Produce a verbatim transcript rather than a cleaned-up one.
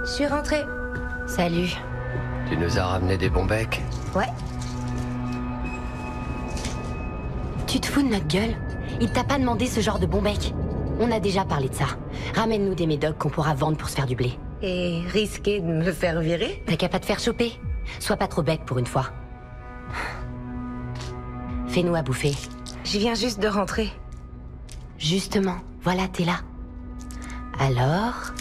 Je suis rentrée. Salut. Tu nous as ramené des bons becs? Ouais. Tu te fous de notre gueule? Il t'a pas demandé ce genre de bon bec. On a déjà parlé de ça. Ramène-nous des médocs qu'on pourra vendre pour se faire du blé. Et risquer de me faire virer? T'as qu'à pas te faire choper. Sois pas trop bec pour une fois. Fais-nous à bouffer. Je viens juste de rentrer. Justement, voilà, t'es là. Alors,